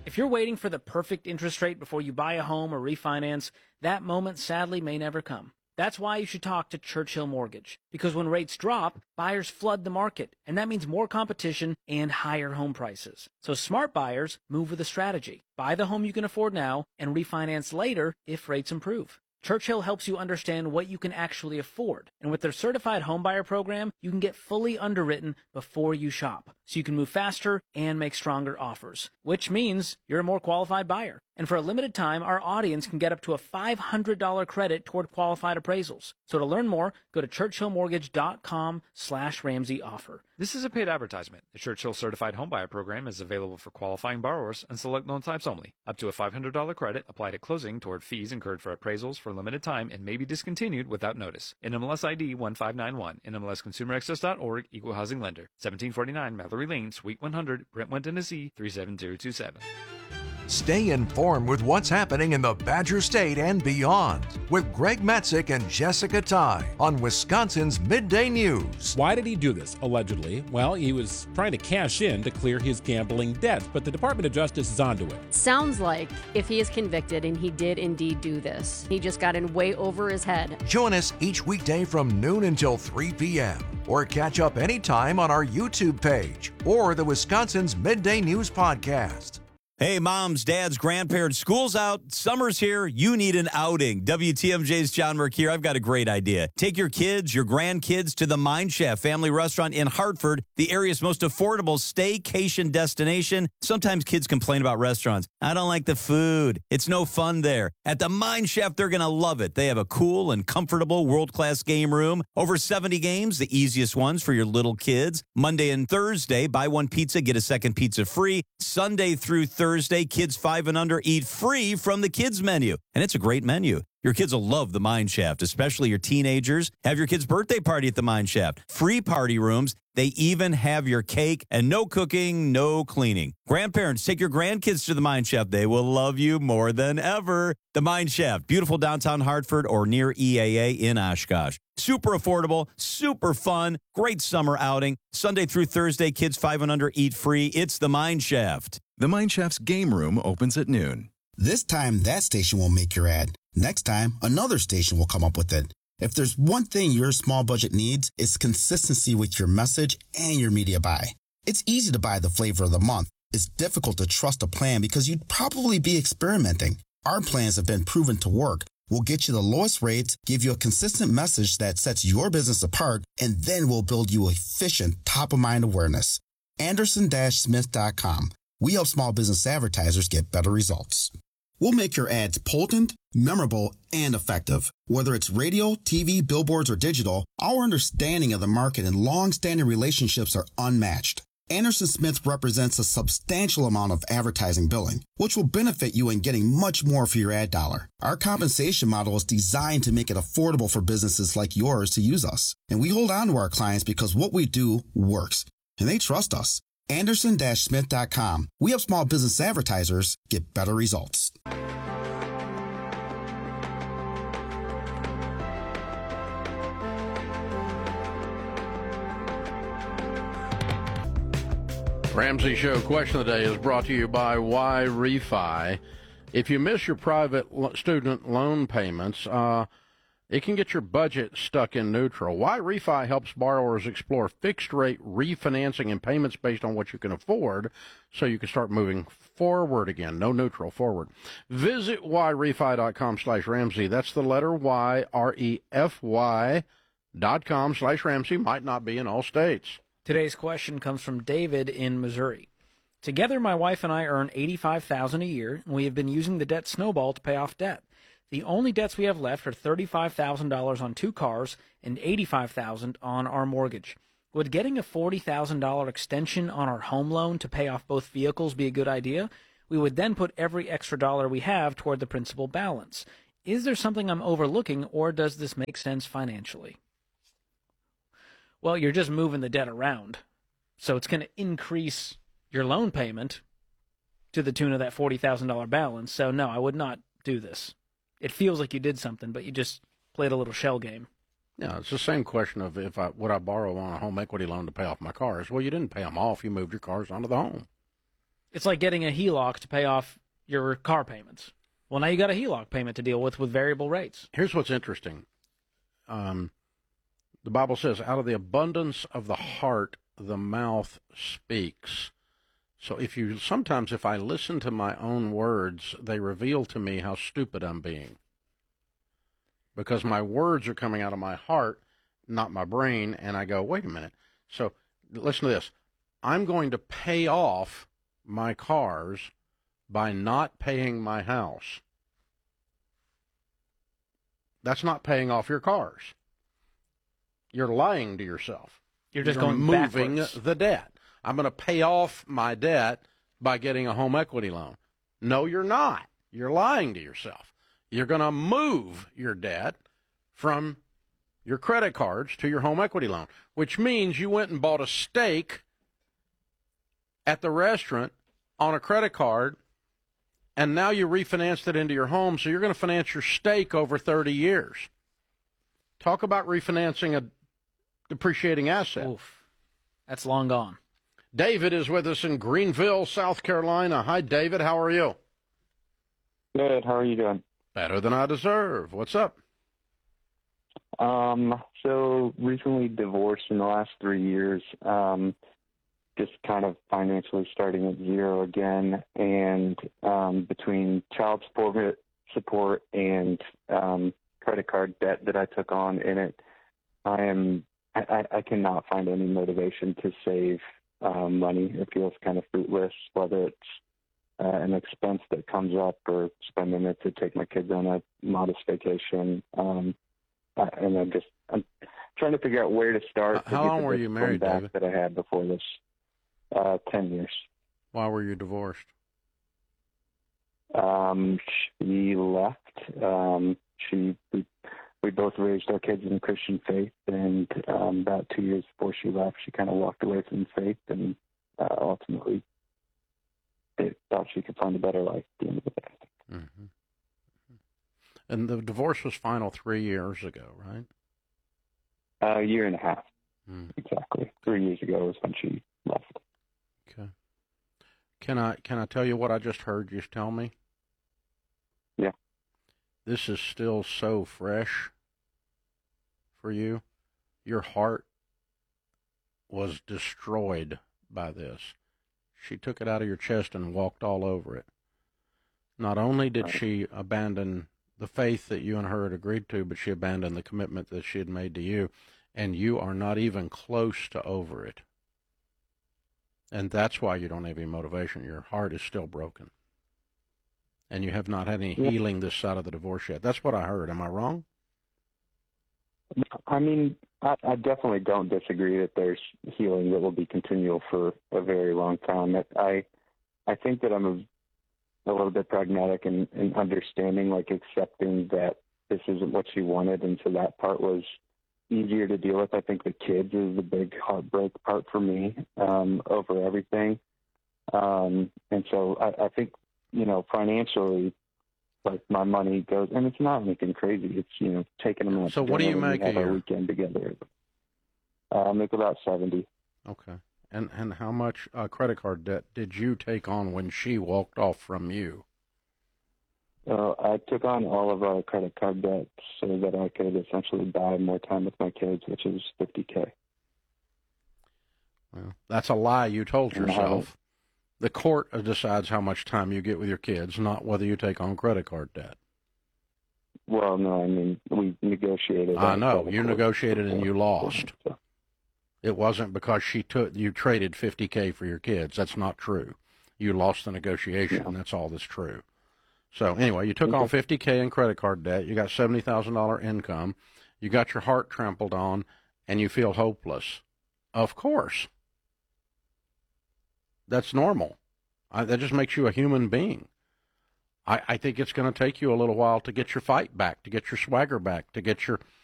If you're waiting for the perfect interest rate before you buy a home or refinance, that moment sadly may never come. That's why you should talk to Churchill Mortgage, because when rates drop, buyers flood the market, and that means more competition and higher home prices. So smart buyers move with a strategy. Buy the home you can afford now and refinance later if rates improve. Churchill helps you understand what you can actually afford, and with their certified homebuyer program, you can get fully underwritten before you shop, so you can move faster and make stronger offers, which means you're a more qualified buyer. And for a limited time, our audience can get up to a $500 credit toward qualified appraisals. So to learn more, go to churchillmortgage.com/Ramsey offer. This is a paid advertisement. The Churchill Certified Homebuyer Program is available for qualifying borrowers and select loan types only. Up to a $500 credit applied at closing toward fees incurred for appraisals for a limited time and may be discontinued without notice. NMLS ID 1591, NMLSConsumerAccess.org, Equal Housing Lender, 1749 Mallory Lane, Suite 100, Brentwood, Tennessee, 37027. Stay informed with what's happening in the Badger State and beyond with Greg Metzik and Jessica Ty on Wisconsin's Midday News. Why did he do this, allegedly? Well, he was trying to cash in to clear his gambling debts, but the Department of Justice is onto it. Sounds like if he is convicted and he did indeed do this, he just got in way over his head. Join us each weekday from noon until 3 p.m. or catch up anytime on our YouTube page or the Wisconsin's Midday News podcast. Hey, moms, dads, grandparents, school's out, summer's here, you need an outing. WTMJ's John Merck here. I've got a great idea. Take your kids, your grandkids to the Mine Chef family restaurant in Hartford, the area's most affordable staycation destination. Sometimes kids complain about restaurants. I don't like the food. It's no fun there. At the Mine Chef, they're going to love it. They have a cool and comfortable world-class game room. Over 70 games, the easiest ones for your little kids. Monday and Thursday, buy one pizza, get a second pizza free. Sunday through Thursday, kids 5 and under eat free from the kids menu. And it's a great menu. Your kids will love the Mine Shaft, especially your teenagers. Have your kid's birthday party at the Mine Shaft. Free party rooms. They even have your cake and no cooking, no cleaning. Grandparents, take your grandkids to the Mine Shaft. They will love you more than ever. The Mine Shaft, beautiful downtown Hartford or near EAA in Oshkosh. Super affordable, super fun, great summer outing. Sunday through Thursday, kids 5 and under eat free. It's the Mine Shaft. The Mine Shaft's game room opens at noon. This time, that station will make your ad. Next time, another station will come up with it. If there's one thing your small budget needs, it's consistency with your message and your media buy. It's easy to buy the flavor of the month. It's difficult to trust a plan because you'd probably be experimenting. Our plans have been proven to work. We'll get you the lowest rates, give you a consistent message that sets your business apart, and then we'll build you efficient top-of-mind awareness. Anderson-Smith.com. We help small business advertisers get better results. We'll make your ads potent, memorable, and effective. Whether it's radio, TV, billboards, or digital, our understanding of the market and long-standing relationships are unmatched. Anderson Smith represents a substantial amount of advertising billing, which will benefit you in getting much more for your ad dollar. Our compensation model is designed to make it affordable for businesses like yours to use us. And we hold on to our clients because what we do works, and they trust us. Anderson-Smith.com. We help small business advertisers get better results. Ramsey Show question of the day is brought to you by YRefi. If you miss your private student loan payments, it can get your budget stuck in neutral. YRefi helps borrowers explore fixed-rate refinancing and payments based on what you can afford so you can start moving forward again. No neutral, forward. Visit YRefi.com/Ramsey. That's the letter Y, REFY.com/Ramsey. Might not be in all states. Today's question comes from David in Missouri. Together, my wife and I earn $85,000 a year, and we have been using the debt snowball to pay off debt. The only debts we have left are $35,000 on 2 cars and $85,000 on our mortgage. Would getting a $40,000 extension on our home loan to pay off both vehicles be a good idea? We would then put every extra dollar we have toward the principal balance. Is there something I'm overlooking, or does this make sense financially? Well, you're just moving the debt around, so it's going to increase your loan payment to the tune of that $40,000 balance. So, no, I would not do this. It feels like you did something, but you just played a little shell game. Yeah, it's the same question of would I borrow on a home equity loan to pay off my cars? Well, you didn't pay them off. You moved your cars onto the home. It's like getting a HELOC to pay off your car payments. Well, now you got a HELOC payment to deal with variable rates. Here's what's interesting. The Bible says, out of the abundance of the heart, the mouth speaks. So sometimes if I listen to my own words, they reveal to me how stupid I'm being. Because my words are coming out of my heart, not my brain, and I go, wait a minute. So listen to this. I'm going to pay off my cars by not paying my house. That's not paying off your cars. You're lying to yourself. You're just going moving backwards. the debt. I'm going to pay off my debt by getting a home equity loan. No, you're not. You're lying to yourself. You're going to move your debt from your credit cards to your home equity loan, which means you went and bought a steak at the restaurant on a credit card, and now you refinanced it into your home, so you're going to finance your steak over 30 years. Talk about refinancing a depreciating asset. Oof. That's long gone. David is with us in Greenville, South Carolina. Hi, David. How are you? Good. How are you doing? Better than I deserve. What's up? So recently divorced in the last 3 years. Just kind of financially starting at zero again, and between child support and credit card debt that I took on in it, I cannot find any motivation to save money. It feels kind of fruitless, whether it's an expense that comes up or spending it to take my kids on a modest vacation. And I'm trying to figure out where to start. How long were you married, David? That I had before this. 10 years. Why were you divorced? She left. We both raised our kids in the Christian faith, and about 2 years before she left, she kind of walked away from faith, and ultimately thought she could find a better life at the end of the day. Mm-hmm. And the divorce was final 3 years ago, right? A year and a half, exactly. 3 years ago was when she left. Okay. Can I tell you what I just heard you tell me? Yeah. This is still so fresh for you. Your heart was destroyed by this. She took it out of your chest and walked all over it. Not only did she abandon the faith that you and her had agreed to, but she abandoned the commitment that she had made to you, and you are not even close to over it. And that's why you don't have any motivation. Your heart is still broken. And you have not had any healing this side of the divorce yet. That's what I heard. Am I wrong? I mean, I definitely don't disagree that there's healing that will be continual for a very long time. I think that I'm a little bit pragmatic in understanding, like accepting that this isn't what she wanted, and so that part was easier to deal with. I think the kids is the big heartbreak part for me over everything. And so I think, financially, like my money goes, and it's not anything crazy. It's, taking them out. So what do you make a year? Our weekend together. I make about 70. Okay. And how much credit card debt did you take on when she walked off from you? I took on all of our credit card debt so that I could essentially buy more time with my kids, which is $50K. Well, that's a lie you told yourself. The court decides how much time you get with your kids, not whether you take on credit card debt. Well, no, I mean, we negotiated. I know. You negotiated and you lost. It wasn't because you traded $50K for your kids. That's not true. You lost the negotiation. Yeah. That's all that's true. So anyway, you took on $50K in credit card debt. You got $70,000 income. You got your heart trampled on, and you feel hopeless. Of course. That's normal. That just makes you a human being. I think it's going to take you a little while to get your fight back, to get your swagger back, to get your